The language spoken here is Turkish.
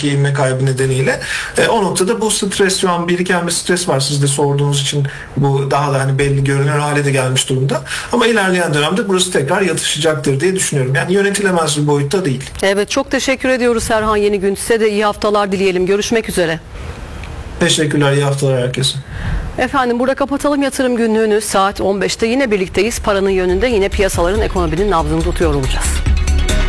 piyasadaki ivme kaybı nedeniyle. O noktada bu stres, şu an biriken bir stres var. Siz de sorduğunuz için bu daha da hani belli görünür hale de gelmiş durumda. Ama ilerleyen dönemde burası tekrar yatışacaktır diye düşünüyorum. Yani yönetilemez bir boyutta değil. Evet, çok teşekkür ediyoruz Serhan Yenigün. Size de iyi haftalar dileyelim. Görüşmek üzere. Teşekkürler, iyi haftalar herkese. Efendim, burada kapatalım yatırım günlüğünü. Saat 15'te yine birlikteyiz. Paranın yönünde yine piyasaların, ekonominin nabzını tutuyor olacağız.